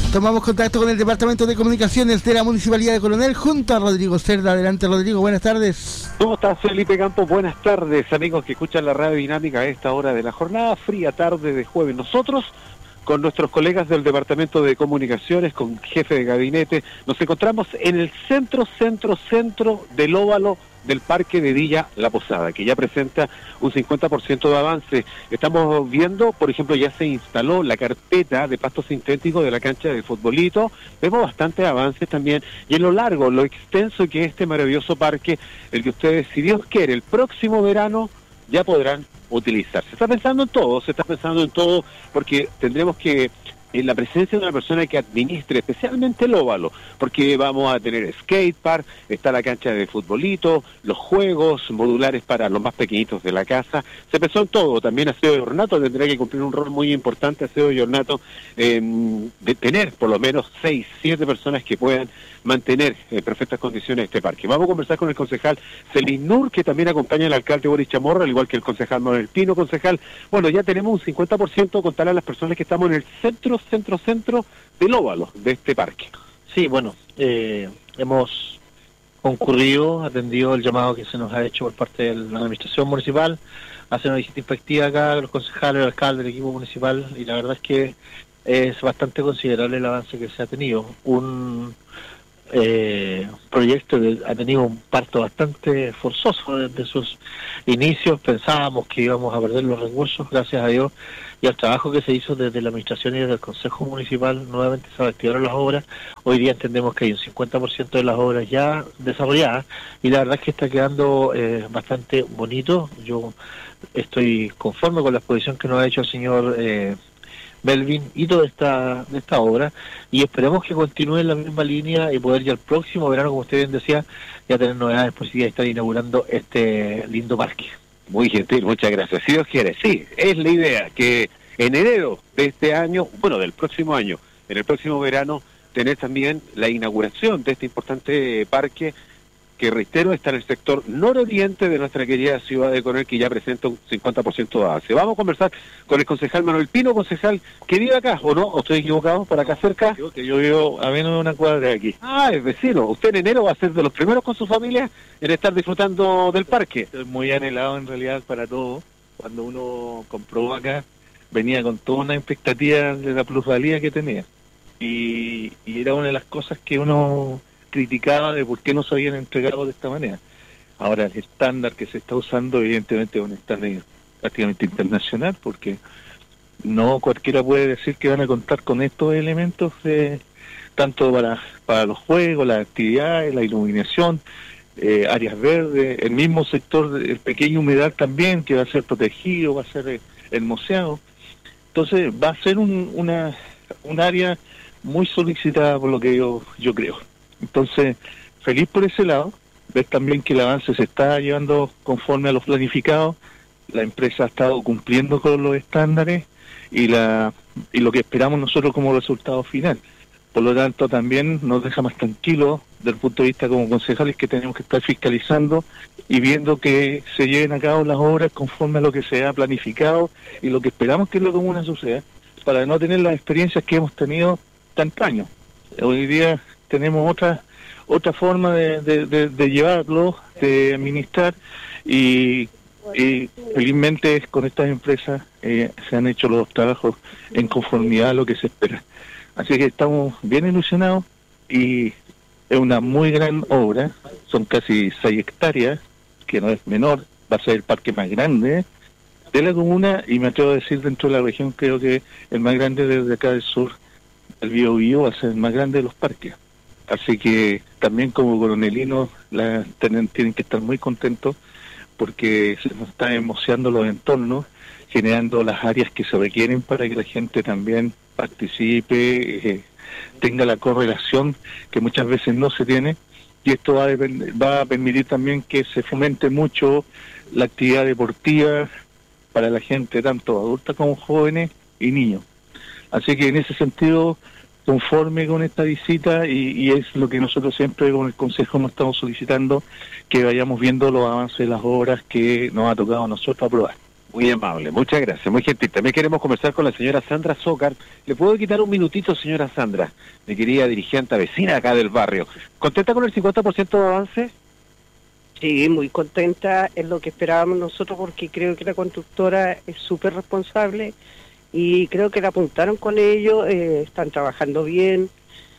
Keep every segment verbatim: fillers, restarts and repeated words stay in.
Tomamos contacto con el Departamento de Comunicaciones de la Municipalidad de Coronel junto a Rodrigo Cerda. Adelante, Rodrigo, buenas tardes. ¿Cómo estás, Felipe Campos? Buenas tardes, amigos que escuchan la radio dinámica a esta hora de la jornada, fría tarde de jueves. Nosotros, con nuestros colegas del Departamento de Comunicaciones, con jefe de gabinete, nos encontramos en el centro, centro, centro del óvalo del Parque de Villa La Posada, que ya presenta un cincuenta por ciento de avance. Estamos viendo, por ejemplo, ya se instaló la carpeta de pasto sintético de la cancha de futbolito. Vemos bastantes avances también, y en lo largo, lo extenso que es este maravilloso parque, el que ustedes, si Dios quiere, el próximo verano ya podrán utilizar. Se está pensando en todo, se está pensando en todo, porque tendremos que, en la presencia de una persona que administre especialmente el óvalo, porque vamos a tener skatepark, está la cancha de futbolito, los juegos modulares para los más pequeñitos de la casa. Se pensó en todo. También Aseo y Ornato tendrá que cumplir un rol muy importante, Aseo y Ornato, eh, de tener por lo menos seis, siete personas que puedan mantener en perfectas condiciones este parque. Vamos a conversar con el concejal Celis Nur, que también acompaña al alcalde Boris Chamorro, al igual que el concejal Manuel Pino. Concejal, bueno, ya tenemos un cincuenta por ciento, contar a las personas que estamos en el centro, centro, centro del óvalo de este parque. Sí, bueno, eh, hemos concurrido, atendido el llamado que se nos ha hecho por parte de la administración municipal, hacer una visita inspectiva acá, los concejales, el alcalde, el equipo municipal, y la verdad es que es bastante considerable el avance que se ha tenido. Un eh, proyecto que ha tenido un parto bastante forzoso desde sus inicios. Pensábamos que íbamos a perder los recursos, gracias a Dios, y al trabajo que se hizo desde la administración y desde el Consejo Municipal, nuevamente se reactivaron las obras. Hoy día entendemos que hay un cincuenta por ciento de las obras ya desarrolladas, y la verdad es que está quedando eh, bastante bonito. Yo estoy conforme con la exposición que nos ha hecho el señor eh, Melvin y toda esta, de esta obra, y esperemos que continúe en la misma línea y poder ya el próximo verano, como usted bien decía, ya tener novedades positivas y estar inaugurando este lindo parque. Muy gentil, muchas gracias. Si Dios quiere, sí, es la idea que en enero de este año, bueno, del próximo año, en el próximo verano, tener también la inauguración de este importante parque, que reitero, está en el sector nororiente de nuestra querida ciudad de Coronel, que ya presenta un cincuenta por ciento de avance. Vamos a conversar con el concejal Manuel Pino. Concejal, ¿que vive acá o no? ¿O estoy equivocado? ¿Por acá cerca? Yo, que yo vivo a menos de una cuadra de aquí. Ah, es vecino. ¿Usted en enero va a ser de los primeros con su familia en estar disfrutando del parque? Estoy muy anhelado en realidad para todo. Cuando uno compró acá, venía con toda una expectativa de la plusvalía que tenía. Y, y era una de las cosas que uno criticaba de por qué no se habían entregado de esta manera. Ahora el estándar que se está usando evidentemente es un estándar prácticamente internacional, porque no cualquiera puede decir que van a contar con estos elementos de, tanto para, para los juegos, las actividades, la iluminación, eh, áreas verdes, el mismo sector, el pequeño humedal también, que va a ser protegido, va a ser eh, hermoseado. Entonces va a ser un, una, un área muy solicitada por lo que yo, yo creo. Entonces, feliz por ese lado, ver también que el avance se está llevando conforme a los planificados, la empresa ha estado cumpliendo con los estándares y la y lo que esperamos nosotros como resultado final. Por lo tanto, también nos deja más tranquilos desde el punto de vista como concejales, que tenemos que estar fiscalizando y viendo que se lleven a cabo las obras conforme a lo que se ha planificado y lo que esperamos que en la comuna suceda, para no tener las experiencias que hemos tenido tantos años. Hoy día tenemos otra otra forma de, de, de, de llevarlo, de administrar, y, y felizmente con estas empresas eh, se han hecho los trabajos en conformidad a lo que se espera. Así que estamos bien ilusionados y es una muy gran obra, son casi seis hectáreas, que no es menor, va a ser el parque más grande de la comuna, y me atrevo a decir dentro de la región, creo que el más grande desde acá del sur, el Biobío, va a ser el más grande de los parques. Así que también como coronelinos la, tienen, tienen que estar muy contentos, porque se nos están hermoseando los entornos, generando las áreas que se requieren para que la gente también participe, eh, tenga la correlación que muchas veces no se tiene, y esto va a, va a permitir también que se fomente mucho la actividad deportiva para la gente, tanto adulta como jóvenes y niños. Así que en ese sentido, conforme con esta visita, y, y es lo que nosotros siempre con el Consejo nos estamos solicitando, que vayamos viendo los avances de las obras que nos ha tocado a nosotros aprobar. Muy amable, muchas gracias, muy gentil. También queremos conversar con la señora Sandra Zócar. ¿Le puedo quitar un minutito, señora Sandra? Mi querida dirigente vecina acá del barrio. ¿Contenta con el cincuenta por ciento de avance? Sí, muy contenta, es lo que esperábamos nosotros, porque creo que la constructora es súper responsable y creo que la apuntaron con ellos, eh, están trabajando bien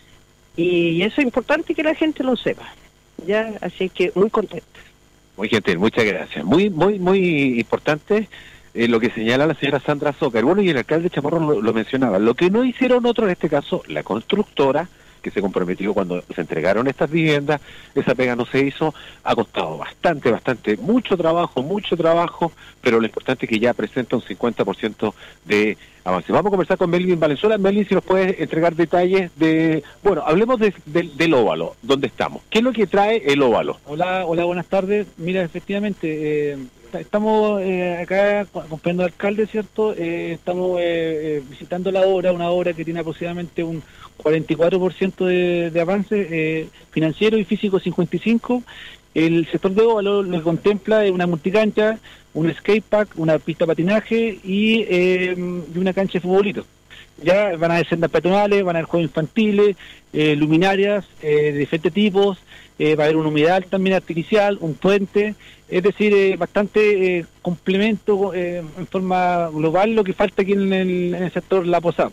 y eso es importante que la gente lo sepa, ya, así que muy contenta. Muy gentil, muchas gracias. Muy, muy, muy importante eh, lo que señala la señora Sandra Zócar. Bueno, y el alcalde Chamorro lo, lo mencionaba. Lo que no hicieron otros, en este caso, la constructora, que se comprometió cuando se entregaron estas viviendas, esa pega no se hizo, ha costado bastante, bastante, mucho trabajo, mucho trabajo, pero lo importante es que ya presenta un cincuenta por ciento de avance. Vamos a conversar con Melvin Valenzuela. Melvin, si nos puedes entregar detalles de... Bueno, hablemos de, de, del óvalo, ¿dónde estamos? ¿Qué es lo que trae el óvalo? Hola, hola, buenas tardes. Mira, efectivamente, eh, estamos eh, acá acompañando al alcalde, ¿cierto? Eh, estamos eh, eh, visitando la obra, una obra que tiene aproximadamente un cuarenta y cuatro por ciento de, de avance eh, financiero y físico cincuenta y cinco por ciento. El sector de óvalo lo que contempla es una multicancha, un skatepark, una pista de patinaje y, eh, y una cancha de futbolito. Ya van a haber sendas peatonales, van a haber juegos infantiles, eh, luminarias eh, de diferentes tipos, eh, va a haber un humedal también artificial, un puente, es decir, eh, bastante eh, complemento eh, en forma global lo que falta aquí en el, en el sector La Posada.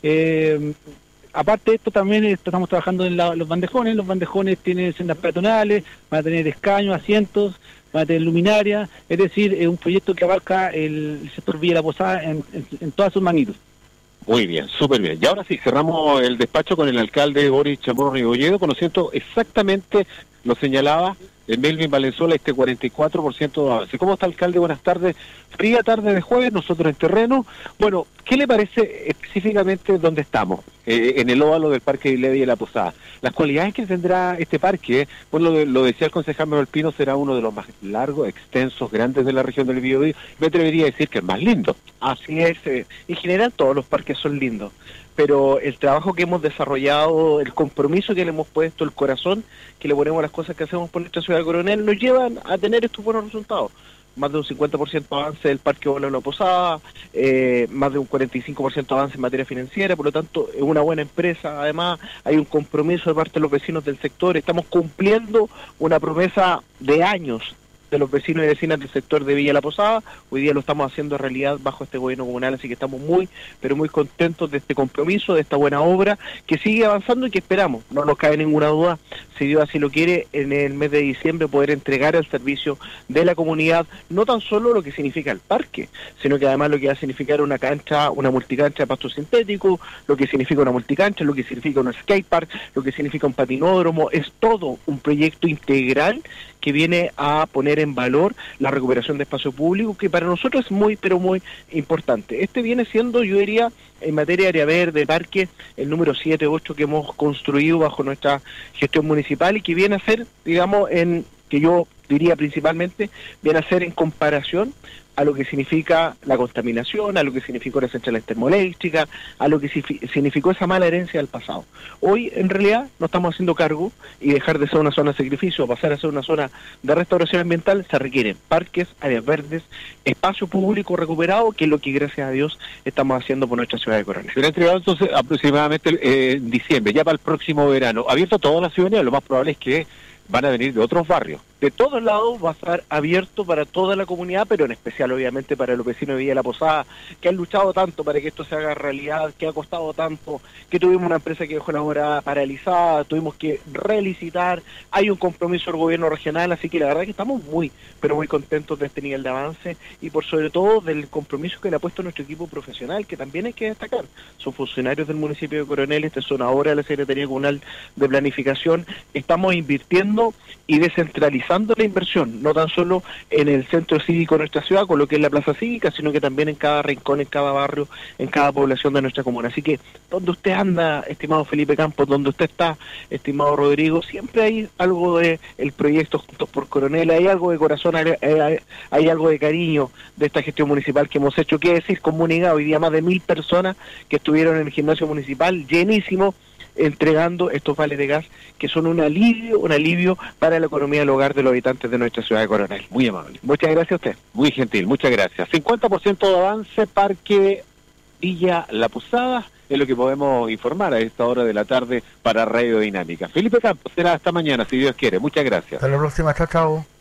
Eh, Aparte de esto, también estamos trabajando en la, los bandejones. Los bandejones tienen sendas peatonales, van a tener escaños, asientos, van a tener luminaria. Es decir, es un proyecto que abarca el sector Villa La Posada en, en, en todas sus magnitud. Muy bien, súper bien. Y ahora sí, cerramos el despacho con el alcalde Boris Chamorro Rebolledo, conociendo exactamente, lo señalaba el Melvin Valenzuela, este cuarenta y cuatro por ciento de avance. ¿Cómo está, alcalde? Buenas tardes. Fría tarde de jueves, nosotros en terreno. Bueno, ¿qué le parece específicamente dónde estamos? Eh, en el óvalo del Parque de Levi y La Posada. Las cualidades que tendrá este parque, bueno, lo, lo decía el concejal Manuel Pino, será uno de los más largos, extensos, grandes de la región del Biobío. Me atrevería a decir que el más lindo. Así es. Eh, en general todos los parques son lindos, pero el trabajo que hemos desarrollado, el compromiso que le hemos puesto, el corazón que le ponemos a las cosas que hacemos por nuestra ciudad de Coronel, nos llevan a tener estos buenos resultados. Más de un cincuenta por ciento avance del Parque Óvalo de La Posada, eh, más de un cuarenta y cinco por ciento avance en materia financiera, por lo tanto es una buena empresa. Además hay un compromiso de parte de los vecinos del sector, estamos cumpliendo una promesa de años de los vecinos y vecinas del sector de Villa La Posada. Hoy día lo estamos haciendo realidad bajo este gobierno comunal, así que estamos muy, pero muy contentos de este compromiso, de esta buena obra que sigue avanzando y que esperamos, no nos cabe ninguna duda, si Dios así lo quiere, en el mes de diciembre poder entregar al servicio de la comunidad no tan solo lo que significa el parque, sino que además lo que va a significar una cancha, una multicancha de pasto sintético, lo que significa una multicancha, lo que significa un skatepark, lo que significa un patinódromo. Es todo un proyecto integral que viene a poner en valor la recuperación de espacio público, que para nosotros es muy, pero muy importante. Este viene siendo, yo diría, en materia de área verde, parque, el número siete, ocho que hemos construido bajo nuestra gestión municipal y que viene a ser, digamos, en que yo diría principalmente, viene a ser en comparación a lo que significa la contaminación, a lo que significó las centrales termoeléctricas, a lo que significó esa mala herencia del pasado. Hoy, en realidad, nos estamos haciendo cargo y dejar de ser una zona de sacrificio, pasar a ser una zona de restauración ambiental, se requieren parques, áreas verdes, espacio público recuperado, que es lo que, gracias a Dios, estamos haciendo por nuestra ciudad de Coronel. Será entregado entonces aproximadamente eh, en diciembre, ya para el próximo verano. Abierto a toda la ciudadanía, lo más probable es que van a venir de otros barrios. De todos lados va a estar abierto para toda la comunidad, pero en especial obviamente para los vecinos de Villa La Posada, que han luchado tanto para que esto se haga realidad, que ha costado tanto, que tuvimos una empresa que dejó la obra paralizada, tuvimos que relicitar, hay un compromiso del gobierno regional, así que la verdad que estamos muy, pero muy contentos de este nivel de avance y por sobre todo del compromiso que le ha puesto nuestro equipo profesional, que también hay que destacar, son funcionarios del municipio de Coronel, esta son ahora de la Secretaría Comunal de Planificación, estamos invirtiendo y descentralizando la inversión, no tan solo en el centro cívico de nuestra ciudad, con lo que es la plaza cívica, sino que también en cada rincón, en cada barrio, en cada población de nuestra comuna. Así que donde usted anda, estimado Felipe Campos, donde usted está, estimado Rodrigo, siempre hay algo de el proyecto Juntos por Coronel, hay algo de corazón, hay, hay, hay algo de cariño de esta gestión municipal que hemos hecho. Qué decir, comunidad, hoy día más de mil personas que estuvieron en el gimnasio municipal, llenísimo, entregando estos vales de gas que son un alivio, un alivio para la economía del hogar bienestar de los habitantes de nuestra ciudad de Coronel. Muy amable. Muchas gracias a usted. Muy gentil, muchas gracias. cincuenta por ciento de avance, Parque Villa La Posada, es lo que podemos informar a esta hora de la tarde para Radio Dinámica. Felipe Campos, será hasta mañana, si Dios quiere. Muchas gracias. Hasta la próxima, chao, chao.